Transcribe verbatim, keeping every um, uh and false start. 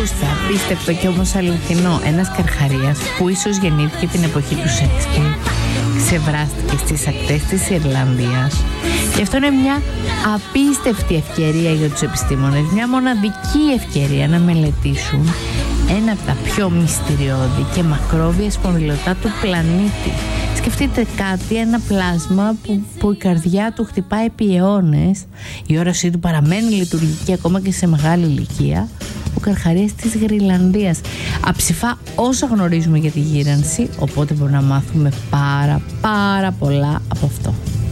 Ακούστε, απίστευτο και όμως αληθινό. Ένας καρχαρίας που ίσως γεννήθηκε την εποχή του Σέξπιρ ξεβράστηκε στις ακτές της Ιρλανδίας. Και αυτό είναι μια απίστευτη ευκαιρία για τους επιστήμονες, μια μοναδική ευκαιρία να μελετήσουν ένα από τα πιο μυστηριώδη και μακρόβια σπονδυλωτά του πλανήτη. Σκεφτείτε κάτι, ένα πλάσμα που, που η καρδιά του χτυπάει επί αιώνες, η όρασή του παραμένει λειτουργική ακόμα και σε μεγάλη ηλικία. Ο καρχαρίας της Γροιλανδίας. Αψηφά όσα γνωρίζουμε για τη γύρανση, οπότε μπορούμε να μάθουμε πάρα πάρα πολλά από αυτό.